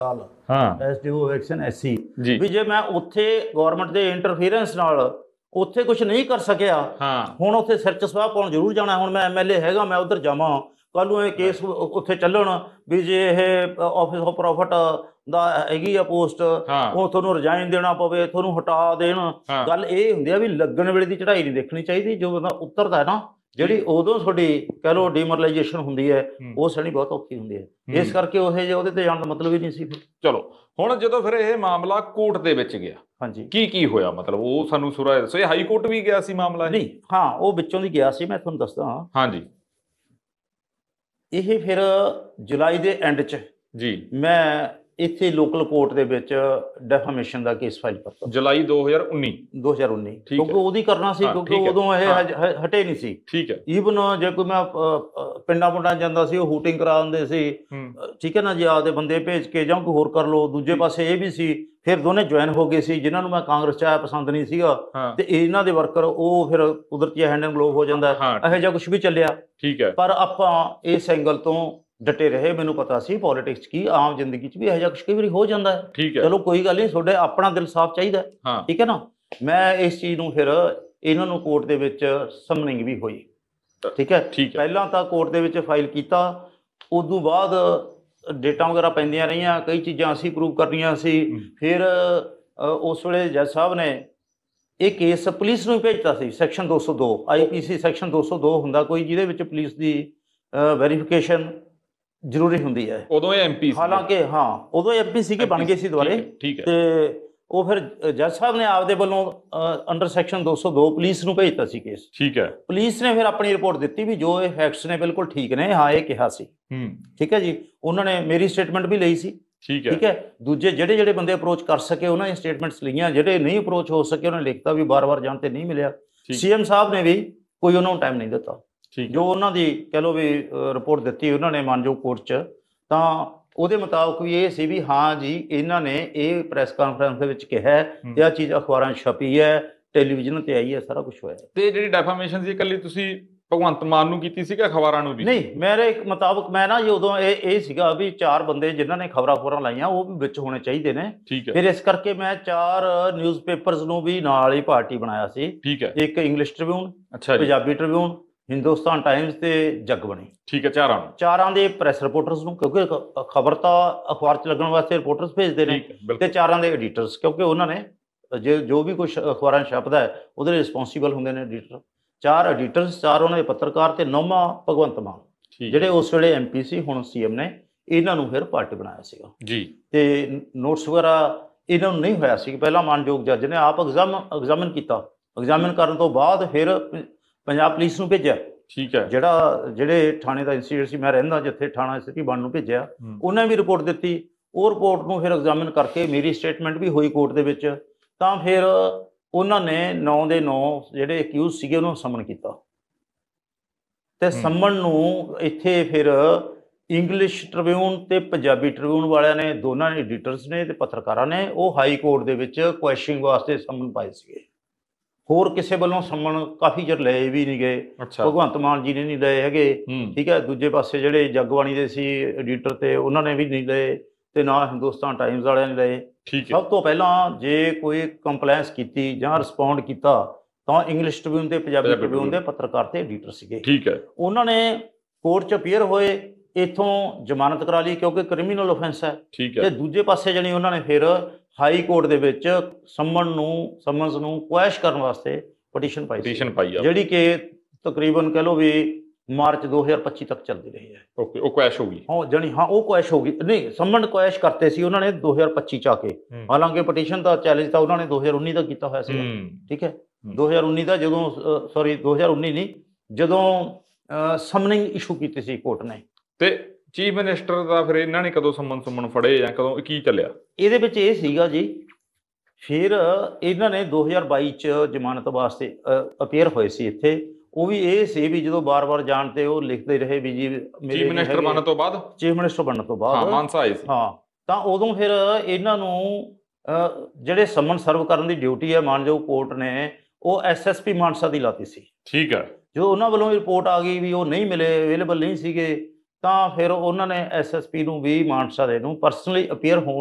ਸਾਲ ਹਾਂ SDO action SC ਜੀ ਵੀ ਜੇ ਮੈਂ ਉੱਥੇ ਗਵਰਨਮੈਂਟ ਦੇ ਇੰਟਰਫੀਰੈਂਸ ਨਾਲ ਉੱਥੇ ਕੁਝ ਨਹੀਂ ਕਰ ਸਕਿਆ, ਹਾਂ ਹੁਣ ਉੱਥੇ ਸਿਰ 'ਚ ਸਵਾਹ ਪਾਉਣ ਜ਼ਰੂਰ ਜਾਣਾ। ਹੁਣ ਮੈਂ ਐਮਐਲਏ ਹੈਗਾ, ਮੈਂ ਉੱਧਰ ਜਾਵਾਂ, ਕੱਲ੍ਹ ਨੂੰ ਇਹ ਕੇਸ ਉੱਥੇ ਚੱਲਣ ਵੀ ਜੇ ਇਹ ਆਫਿਸ ਆਫ ਪ੍ਰੋਫਿਟ ਦਾ ਹੈਗੀ ਆ ਪੋਸਟ, ਹਾਂ ਉਹ ਤੁਹਾਨੂੰ ਰਿਜ਼ਾਈਨ ਦੇਣਾ ਪਵੇ, ਤੁਹਾਨੂੰ ਹਟਾ ਦੇਣ। ਹਾਂ ਗੱਲ ਇਹ ਹੁੰਦੀ ਆ ਵੀ ਲੱਗਣ ਵੇਲੇ ਦੀ ਚੜ੍ਹਾਈ ਨਹੀਂ ਦੇਖਣੀ ਚਾਹੀਦੀ। ਜੋ ਬੰਦਾ ਉਤਰਦਾ ਹੈ ਨਾ, ਜਿਹੜੀ ਉਦੋਂ ਤੁਹਾਡੀ ਕਹਿ ਲਓ ਡੀਮੋਰਲਾਈਜੇਸ਼ਨ ਹੁੰਦੀ ਹੈ, ਉਹ ਸਣੀ ਬਹੁਤ ਔਖੀ ਹੁੰਦੀ ਹੈ। ਇਸ ਕਰਕੇ ਉਹ ਜੇ ਉਹਦੇ ਤੇ ਜਾਣ ਦਾ ਮਤਲਬ ਹੀ ਨਹੀਂ ਸੀ ਫਿਰ। ਚਲੋ ਹੁਣ ਜਦੋਂ ਫਿਰ ਇਹ ਮਾਮਲਾ ਕੋਰਟ ਦੇ ਵਿੱਚ ਗਿਆ, ਹਾਂਜੀ, ਕੀ ਹੋਇਆ? ਮਤਲਬ ਉਹ ਸਾਨੂੰ ਸੁਰਾ ਦੱਸੋ। ਇਹ ਹਾਈ ਕੋਰਟ ਵੀ ਗਿਆ ਸੀ ਮਾਮਲਾ ਇਹ? ਨਹੀਂ, ਹਾਂ, ਉਹ ਵਿੱਚੋਂ ਦੀ ਗਿਆ ਸੀ, ਮੈਂ ਤੁਹਾਨੂੰ ਦੱਸਦਾ ਹਾਂ। ਹਾਂਜੀ ਇਹ ਫਿਰ ਜੁਲਾਈ ਦੇ ਐਂਡ 'ਚ ਜੀ ਮੈਂ ਇੱਥੇ ਲੋਕਲ ਕੋਰਟ ਦੇ ਵਿੱਚ ਡੈਫਾਮੇਸ਼ਨ ਦਾ ਕੇਸ ਫਾਈਲ ਕਰਤਾ। ਜੁਲਾਈ 2019 2019 ਠੀਕ ਕਿਉਂਕਿ ਹੈ। ਉਹਦੀ ਕਰਨਾ ਸੀ, ਹਾਂ, ਕਿਉਂਕਿ ਠੀਕ ਹੈ। ਉਦੋਂ ਇਹ ਹਾਂ। ਹਟੇ ਨਹੀਂ ਸੀ। ਠੀਕ ਹੈ। ਈਵਨ ਜੇ ਕੋਈ ਮੈਂ ਪਿੰਡਾਂ ਪੁੰਡਾਂ 'ਚ ਜਾਂਦਾ ਸੀ, ਉਹ ਹੂਟਿੰਗ ਕਰਾ ਦਿੰਦੇ ਸੀ। ਠੀਕ ਹੈ ਨਾ ਜੀ, ਆਪਦੇ ਬੰਦੇ ਭੇਜ ਕੇ ਜਾਂ ਕੋਈ ਹੋਰ ਕਰ ਲਓ। ਦੂਜੇ ਪਾਸੇ ਇਹ ਵੀ ਸੀ, ਫਿਰ ਦੋਨੇ ਜੁਆਇਨ ਹੋ ਗਏ ਸੀ, ਜਿਨ੍ਹਾਂ ਨੂੰ ਮੈਂ ਕਾਂਗਰਸ 'ਚ ਆਇਆ ਪਸੰਦ ਨਹੀਂ ਸੀਗਾ, ਹਾਂ ਤੇ ਇਹਨਾਂ ਦੇ ਵਰਕਰ ਉਹ ਫਿਰ ਕੁਦਰਤੀ ਹੈਂਡ ਐਂਡ ਗਲੋਵ ਹੋ ਜਾਂਦਾ। ਹਾਂ ਇਹੋ ਜਿਹਾ ਕੁਝ ਵੀ ਚੱਲਿਆ, ਠੀਕ ਹੈ। ਪਰ ਆਪਾਂ ਇਸ ਐਂਗਲ ਤੋਂ ਡਟੇ ਰਹੇ। ਮੈਨੂੰ ਪਤਾ ਸੀ ਪੋਲੀਟਿਕਸ ਕੀ, ਆਮ ਜ਼ਿੰਦਗੀ 'ਚ ਵੀ ਇਹੋ ਜਿਹਾ ਕੁਝ ਕਈ ਵਾਰੀ ਹੋ ਜਾਂਦਾ ਹੈ। ਠੀਕ ਹੈ। ਚਲੋ ਕੋਈ ਗੱਲ ਨਹੀਂ, ਤੁਹਾਡੇ ਆਪਣਾ ਦਿਲ ਸਾਫ਼ ਚਾਹੀਦਾ, ਹਾਂ ਠੀਕ ਹੈ ਨਾ। ਮੈਂ ਇਸ ਚੀਜ਼ ਨੂੰ ਫਿਰ ਇਹਨਾਂ ਨੂੰ ਕੋਰਟ ਦੇ ਵਿੱਚ ਸਮਨਿੰਗ ਵੀ ਹੋਈ, ਠੀਕ ਹੈ। ਠੀਕ ਹੈ। ਪਹਿਲਾਂ ਤਾਂ ਕੋਰਟ ਦੇ ਵਿੱਚ ਫਾਈਲ ਕੀਤਾ, ਉਦੋਂ ਬਾਅਦ ਡੇਟਾਂ ਵਗੈਰਾ ਪੈਂਦੀਆਂ ਰਹੀਆਂ, ਕਈ ਚੀਜ਼ਾਂ ਅਸੀਂ ਪ੍ਰੂਵ ਕਰਨੀਆਂ ਸੀ। ਫਿਰ ਉਸ ਵੇਲੇ ਜੱਜ ਸਾਹਿਬ ਨੇ ਇਹ ਕੇਸ ਪੁਲਿਸ ਨੂੰ ਹੀ ਭੇਜਤਾ ਸੀ। ਸੈਕਸ਼ਨ 202 ਆਈਪੀਸੀ ਸੈਕਸ਼ਨ 202 ਹੁੰਦਾ ਕੋਈ, ਜਿਹਦੇ ਵਿੱਚ ਪੁਲਿਸ ਦੀ ਵੈਰੀਫਿਕੇਸ਼ਨ ਜ਼ਰੂਰੀ ਹੁੰਦੀ ਹੈ। ਉਦੋਂ ਇਹ ਐਮਪੀ ਸੀ? ਹਾਲਾਂਕਿ ਹਾਂ, ਉਦੋਂ ਐਮਪੀ ਸੀਗੇ, ਬਣ ਗਏ ਸੀ ਦੁਬਾਰੇ। ਠੀਕ ਹੈ। ਤੇ ਉਹ ਫਿਰ ਜੱਜ ਸਾਹਿਬ ਨੇ ਆਪਦੇ ਵੱਲੋਂ ਅੰਡਰ ਸੈਕਸ਼ਨ 202 ਪੁਲਿਸ ਨੂੰ ਭੇਜਤਾ ਸੀ ਕੇਸ। ਠੀਕ ਹੈ। ਪੁਲਿਸ ਨੇ ਫਿਰ ਆਪਣੀ ਰਿਪੋਰਟ ਦਿੱਤੀ ਵੀ ਜੋ ਇਹ ਫੈਕਟਸ ਨੇ ਬਿਲਕੁਲ ਠੀਕ ਨੇ, ਹਾਂ ਇਹ ਕਿਹਾ ਸੀ। ਠੀਕ ਹੈ ਜੀ, ਉਹਨਾਂ ਨੇ ਮੇਰੀ ਸਟੇਟਮੈਂਟ ਵੀ ਲਈ ਸੀ। ਠੀਕ ਹੈ। ਠੀਕ ਹੈ। ਦੂਜੇ ਜਿਹੜੇ ਬੰਦੇ ਅਪਰੋਚ ਕਰ ਸਕੇ ਉਹਨਾਂ ਦੀਆਂ ਸਟੇਟਮੈਂਟਸ ਲਈਆਂ, ਜਿਹੜੇ ਨਹੀਂ ਅਪਰੋਚ ਹੋ ਸਕੇ ਉਹਨਾਂ ਨੇ ਲਿਖਤਾ ਵੀ ਬਾਰ-ਬਾਰ ਜਾਣ ਤੇ ਨਹੀਂ ਮਿਲਿਆ। ਸੀਐਮ ਸਾਹਿਬ ਨੇ ਵੀ ਕੋਈ ਉਹਨਾਂ ਨੂੰ ਟਾਈਮ ਨਹੀਂ ਦਿੱਤਾ। ਜੋ ਉਹਨਾਂ ਦੀ ਕਹਿ ਲਓ ਵੀ ਰਿਪੋਰਟ ਦਿੱਤੀ ਉਹਨਾਂ ਨੇ ਮਾਨਯੋਗ ਕੋਰਟ 'ਚ, ਤਾਂ ਉਹਦੇ ਮੁਤਾਬਕ ਵੀ ਇਹ ਸੀ ਵੀ ਹਾਂ ਜੀ ਇਹਨਾਂ ਨੇ ਇਹ ਪ੍ਰੈਸ ਕਾਨਫਰੰਸ ਦੇ ਵਿੱਚ ਕਿਹਾ ਤੇ ਆਹ ਚੀਜ਼ ਅਖਬਾਰਾਂ 'ਚ ਛਪੀ ਹੈ, ਟੈਲੀਵਿਜ਼ਨ ਤੇ ਆਈ ਹੈ, ਸਾਰਾ ਕੁਝ ਹੋਇਆ। ਤੇ ਜਿਹੜੀ ਡੈਫਾਮੇਸ਼ਨ ਸੀ ਇਕੱਲੀ ਤੁਸੀਂ ਭਗਵੰਤ ਮਾਨ ਨੂੰ ਕੀਤੀ ਸੀ ਕਿ ਅਖਬਾਰਾਂ ਨੂੰ ਵੀ? ਨਹੀਂ, ਮੇਰੇ ਮੁਤਾਬਕ ਮੈਂ ਨਾ ਜੀ ਉਦੋਂ ਇਹ ਸੀਗਾ ਵੀ 4 ਬੰਦੇ ਜਿਨ੍ਹਾਂ ਨੇ ਖਬਰਾਂ ਲਾਈਆਂ ਉਹ ਵੀ ਵਿੱਚ ਹੋਣੇ ਚਾਹੀਦੇ ਨੇ। ਠੀਕ ਹੈ। ਫਿਰ ਇਸ ਕਰਕੇ ਮੈਂ 4 ਨਿਊਜ਼ਪੇਪਰਸ ਨੂੰ ਵੀ ਨਾਲ ਹੀ ਪਾਰਟੀ ਬਣਾਇਆ ਸੀ। ਠੀਕ ਹੈ। ਇੱਕ ਇੰਗਲਿਸ਼ ਟ੍ਰਿਬਿਊਨ, ਅੱਛਾ ਜੀ। ਪੰਜਾਬੀ ਟ੍ਰਿਬਿਊਨ, ਹਿੰਦੁਸਤਾਨ ਟਾਈਮਸ ਤੇ ਜਗਬਾਣੀ। ਠੀਕ ਹੈ। ਚਾਰਾਂ ਦੇ ਪ੍ਰੈਸ ਰਿਪੋਰਟਰਸ ਨੂੰ, ਕਿਉਂਕਿ ਖਬਰ ਤਾਂ ਅਖਬਾਰ 'ਚ ਲੱਗਣ ਵਾਸਤੇ ਰਿਪੋਰਟਰਸ ਭੇਜਦੇ ਨੇ, ਤੇ 4 ਦੇ ਐਡੀਟਰਸ, ਕਿਉਂਕਿ ਉਹਨਾਂ ਨੇ ਜੋ ਵੀ ਕੁਝ ਅਖਬਾਰਾਂ 'ਚ ਛਪਦਾ ਹੈ ਉਹਦੇ ਲਈ ਰਿਸਪੌਂਸੀਬਲ ਹੁੰਦੇ ਨੇ ਐਡੀਟਰ। 4 ਐਡੀਟਰਸ, 4 ਉਹਨਾਂ ਦੇ ਪੱਤਰਕਾਰ, ਤੇ 9ਵਾਂ ਭਗਵੰਤ ਮਾਨ, ਜਿਹੜੇ ਉਸ ਵੇਲੇ ਐਮਪੀ ਸੀ, ਹੁਣ ਸੀਐਮ ਨੇ। ਇਹਨਾਂ ਨੂੰ ਫਿਰ ਪਾਰਟੀ ਬਣਾਇਆ ਸੀਗਾ ਜੀ। ਤੇ ਨੋਟਸ ਵਗੈਰਾ ਇਹਨਾਂ ਨੂੰ ਨਹੀਂ ਹੋਇਆ ਸੀ। ਪਹਿਲਾਂ ਮਾਨਯੋਗ ਜੱਜ ਨੇ ਆਪ ਐਗਜ਼ਾਮਿਨ ਕੀਤਾ। ਐਗਜ਼ਾਮਿਨ ਕਰਨ ਤੋਂ ਬਾਅਦ ਫਿਰ ਪੰਜਾਬ ਪੁਲਿਸ ਨੂੰ ਭੇਜਿਆ। ਠੀਕ ਹੈ। ਜਿਹੜੇ ਥਾਣੇ ਦਾ ਇੰਸਟੀਚਿਊਟ ਸੀ, ਮੈਂ ਰਹਿੰਦਾ ਜਿੱਥੇ, ਥਾਣਾ ਸਿਟੀ 1 ਨੂੰ ਭੇਜਿਆ। ਉਹਨੇ ਵੀ ਰਿਪੋਰਟ ਦਿੱਤੀ। ਉਹ ਰਿਪੋਰਟ ਨੂੰ ਫਿਰ ਐਗਜ਼ਾਮਿਨ ਕਰਕੇ ਮੇਰੀ ਸਟੇਟਮੈਂਟ ਵੀ ਹੋਈ ਕੋਰਟ ਦੇ ਵਿੱਚ। ਤਾਂ ਫਿਰ ਉਹਨਾਂ ਨੇ 9 ਦੇ 9 ਜਿਹੜੇ ਅਕਿਊਜ਼ ਸੀਗੇ ਉਹਨਾਂ ਨੂੰ ਸਮਨ ਕੀਤਾ, ਤੇ ਸਮਨ ਨੂੰ ਇੱਥੇ ਫਿਰ ਇੰਗਲਿਸ਼ ਟ੍ਰਿਬਿਊਨ ਤੇ ਪੰਜਾਬੀ ਟ੍ਰਿਬਿਊਨ ਵਾਲਿਆਂ ਨੇ, ਦੋਨਾਂ ਨੇ ਐਡੀਟਰਸ ਨੇ ਤੇ ਪੱਤਰਕਾਰਾਂ ਨੇ, ਉਹ ਹਾਈ ਕੋਰਟ ਦੇ ਵਿੱਚ ਕੁਐਸ਼ਨਿੰਗ ਵਾਸਤੇ ਸਮਨ ਪਾਏ ਸੀਗੇ। ਹੋਰ ਕਿਸੇ ਵੱਲੋਂ ਸਮਨ ਕਾਫੀ ਚਿਰ ਲਏ ਵੀ ਨਹੀਂ ਗਏ। ਭਗਵੰਤ ਮਾਨ ਜੀ ਨੇ ਨਹੀਂ ਲਏ ਹੈਗੇ। ਠੀਕ ਹੈ। ਦੂਜੇ ਪਾਸੇ ਜਿਹੜੇ ਜਗਬਾਣੀ ਦੇ ਸੀ ਐਡੀਟਰ ਤੇ ਉਹਨਾਂ ਨੇ ਵੀ ਨਹੀਂ ਲਏ, ਤੇ ਨਾ ਹਿੰਦੁਸਤਾਨ ਟਾਈਮਸ ਵਾਲਿਆਂ ਨੇ ਲਏ। ਸਭ ਤੋਂ ਪਹਿਲਾਂ ਜੇ ਕੋਈ ਕੰਪਲੇਂਸ ਕੀਤੀ ਜਾਂ ਰਿਸਪੌਂਡ ਕੀਤਾ ਤਾਂ ਇੰਗਲਿਸ਼ ਟ੍ਰਿਬਿਊਨ ਤੇ ਪੰਜਾਬੀ ਟ੍ਰਿਬਿਊਨ ਦੇ ਪੱਤਰਕਾਰ ਤੇ ਐਡੀਟਰ ਸੀਗੇ। ਠੀਕ ਹੈ। ਉਹਨਾਂ ਨੇ ਕੋਰਟ 'ਚ ਅਪੀਅਰ ਹੋਏ, ਇੱਥੋਂ ਜ਼ਮਾਨਤ ਕਰਾ ਲਈ ਕਿਉਂਕਿ ਕ੍ਰਿਮੀਨਲ ਅਫੈਂਸ ਹੈ। ਠੀਕ ਹੈ। ਤੇ ਦੂਜੇ ਪਾਸੇ ਜਾਣੀ ਉਹਨਾਂ ਨੇ ਫਿਰ ਹਾਈ ਕੋਰਟ ਦੇ ਵਿੱਚ ਸਮਨਸ ਨੂੰ ਕੁਐਸ਼ ਕਰਨ ਵਾਸਤੇ ਪਟੀਸ਼ਨ ਪਾਈ, ਜਿਹੜੀ ਕਿ ਤਕਰੀਬਨ ਕਹਿ ਲਓ ਵੀ ਮਾਰਚ 2025 ਤੱਕ ਚੱਲਦੀ ਰਹੀ ਹੈ। ਓਕੇ, ਉਹ ਕੁਐਸ਼ ਹੋ ਗਈ। ਹਾਂ, ਉਹ ਕੁਐਸ਼ ਹੋ ਗਈ। ਨਹੀਂ, ਸਮਨ ਕੁਐਸ਼ ਕਰਤੇ ਸੀ ਉਹਨਾਂ ਨੇ 2025 'ਚ ਆ ਕੇ। ਹਾਲਾਂਕਿ ਪਟੀਸ਼ਨ ਦਾ ਚੈਲੰਜ ਤਾਂ ਉਹਨਾਂ ਨੇ 2019 ਦਾ ਕੀਤਾ ਹੋਇਆ ਸੀ। ਠੀਕ ਹੈ। 2019 ਦਾ ਜਦੋਂ 2019 ਨਹੀਂ, ਜਦੋਂ ਸਮਨਿੰਗ ਇਸ਼ੂ ਕੀਤੀ ਸੀ ਕੋਰਟ ਨੇ। ਤੇ ਚੀਫ ਮਿਨਿਸਟਰ ਦਾ ਫਿਰ ਇਹਨਾਂ ਨੇ ਕਦੋਂ ਸਮਨ ਫੜੇ ਜਾਂ ਕਦੋਂ ਕੀ ਚੱਲਿਆ? ਇਹਦੇ ਵਿੱਚ ਇਹ ਸੀਗਾ ਜੀ, ਫਿਰ ਇਹਨਾਂ ਨੇ 2022 'ਚ ਜ਼ਮਾਨਤ ਵਾਸਤੇ ਅਪੀਅਰ ਹੋਏ ਸੀ ਇੱਥੇ। ਉਹ ਵੀ ਇਹ ਸੀ ਵੀ ਜਦੋਂ ਬਾਰ-ਬਾਰ ਜਾਣ ਤੇ ਉਹ ਲਿਖਦੇ ਰਹੇ ਵੀ ਜੀ ਚੀਫ ਮਿਨਿਸਟਰ ਬਣਨ ਤੋਂ ਬਾਅਦ, ਮਾਨਸਾ ਆਏ ਸੀ। ਹਾਂ, ਤਾਂ ਉਦੋਂ ਫਿਰ ਇਹਨਾਂ ਨੂੰ ਜਿਹੜੇ ਸਮਨ ਸਰਵ ਕਰਨ ਦੀ ਡਿਊਟੀ ਹੈ ਮਾਨਯੋਗ ਕੋਰਟ ਨੇ, ਉਹ ਐਸਐਸਪੀ ਮਾਨਸਾ ਦੀ ਲਾਤੀ ਸੀ। ਠੀਕ ਹੈ। ਜਦੋਂ ਉਹਨਾਂ ਵੱਲੋਂ ਰਿਪੋਰਟ ਆ ਗਈ ਵੀ ਉਹ ਨਹੀਂ ਮਿਲੇ, ਅਵੇਲੇਬਲ ਨਹੀਂ ਸੀਗੇ, ਤਾਂ ਫਿਰ ਉਹਨਾਂ ਨੇ ਐਸਐਸਪੀ ਨੂੰ ਵੀ ਮਾਨਸਾ ਦੇ ਨੂੰ ਪਰਸਨਲੀ ਅਪੀਅਰ ਹੋਣ